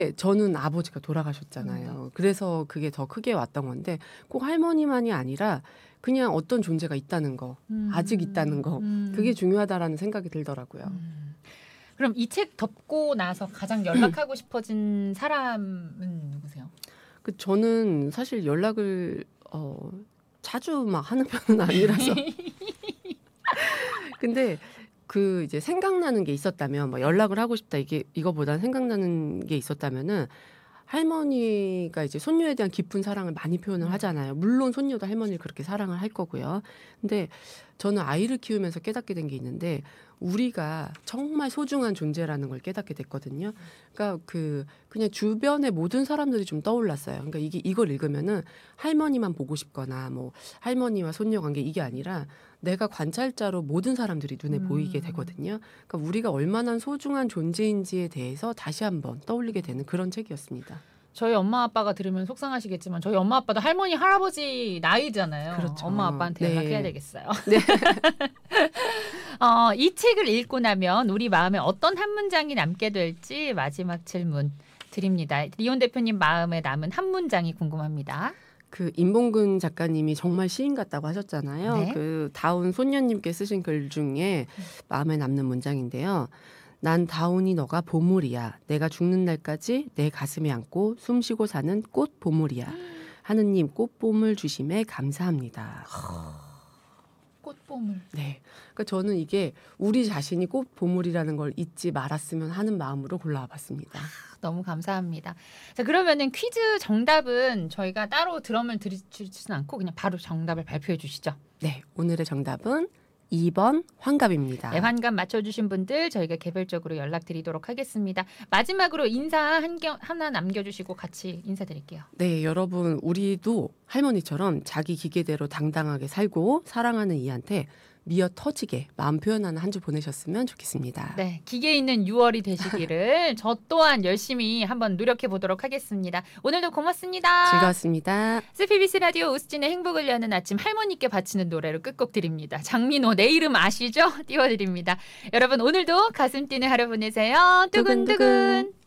저는 아버지가 돌아가셨잖아요. 그래서 그게 더 크게 왔던 건데 꼭 할머니만이 아니라 그냥 어떤 존재가 있다는 거, 아직 있다는 거, 그게 중요하다라는 생각이 들더라고요. 그럼 이 책 덮고 나서 가장 연락하고 싶어진 사람은 누구세요? 저는 사실 연락을 자주 막 하는 편은 아니라서. 근데 이제 생각나는 게 있었다면, 뭐 연락을 하고 싶다 이거보다는 생각나는 게 있었다면은 할머니가 이제 손녀에 대한 깊은 사랑을 많이 표현을 하잖아요. 물론 손녀도 할머니를 그렇게 사랑을 할 거고요. 근데 저는 아이를 키우면서 깨닫게 된 게 있는데 우리가 정말 소중한 존재라는 걸 깨닫게 됐거든요. 그러니까 그냥 주변의 모든 사람들이 좀 떠올랐어요. 그러니까 이걸 읽으면은 할머니만 보고 싶거나 뭐 할머니와 손녀 관계 이게 아니라 내가 관찰자로 모든 사람들이 눈에 보이게 되거든요. 그러니까 우리가 얼마나 소중한 존재인지에 대해서 다시 한번 떠올리게 되는 그런 책이었습니다. 저희 엄마 아빠가 들으면 속상하시겠지만 저희 엄마 아빠도 할머니 할아버지 나이잖아요. 그렇죠. 엄마 아빠한테 네. 연락해야 되겠어요. 네. 이 책을 읽고 나면 우리 마음에 어떤 한 문장이 남게 될지 마지막 질문 드립니다. 리온 대표님 마음에 남은 한 문장이 궁금합니다. 임봉근 작가님이 정말 시인 같다고 하셨잖아요. 네. 다운 손녀님께 쓰신 글 중에 마음에 남는 문장인데요. 난 다운이 너가 보물이야. 내가 죽는 날까지 내 가슴에 안고 숨쉬고 사는 꽃 보물이야. 하느님 꽃보물 주심에 감사합니다. 꽃보물. 네. 그러니까 저는 이게 우리 자신이 꽃보물이라는 걸 잊지 말았으면 하는 마음으로 골라와 봤습니다. 너무 감사합니다. 자, 그러면은 퀴즈 정답은 저희가 따로 드럼을 드리지는 않고 그냥 바로 정답을 발표해 주시죠. 네. 오늘의 정답은 2번 환갑입니다. 네, 환갑 맞춰주신 분들 저희가 개별적으로 연락드리도록 하겠습니다. 마지막으로 인사 하나 남겨주시고 같이 인사드릴게요. 네, 여러분 우리도 할머니처럼 자기 기계대로 당당하게 살고 사랑하는 이한테 미어 터지게 마음 표현하는 한 주 보내셨으면 좋겠습니다. 네, 기계 있는 6월이 되시기를 저 또한 열심히 한번 노력해 보도록 하겠습니다. 오늘도 고맙습니다. 즐거웠습니다. CBBC 라디오 우스진의 행복을 여는 아침 할머니께 바치는 노래로 끝곡 드립니다. 장민호 내 이름 아시죠? 띄워드립니다. 여러분 오늘도 가슴 뛰는 하루 보내세요. 두근두근.